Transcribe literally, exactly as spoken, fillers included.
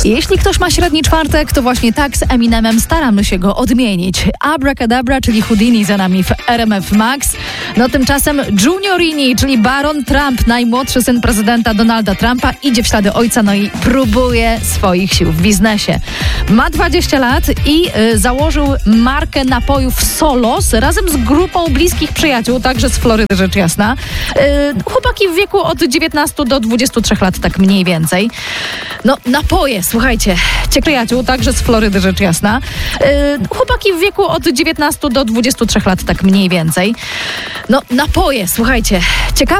Jeśli ktoś ma średni czwartek, to właśnie tak z Eminemem staramy się go odmienić. Abracadabra, czyli Houdini za nami w R M F Max. No tymczasem Juniorini, czyli Baron Trump, najmłodszy syn prezydenta Donalda Trumpa, idzie w ślady ojca, no i próbuje swoich sił w biznesie. Ma dwadzieścia lat i y, założył markę napojów Solos razem z grupą bliskich przyjaciół, także z Florydy, rzecz jasna. Y, chłopaki w wieku od dziewiętnastu do dwudziestu trzech lat, tak mniej więcej. No, napoje, słuchajcie, ciekawe przyjaciół, także z Florydy, rzecz jasna. Yy, chłopaki w wieku od dziewiętnastu do dwudziestu trzech lat, tak mniej więcej. No, napoje, słuchajcie, ciekawe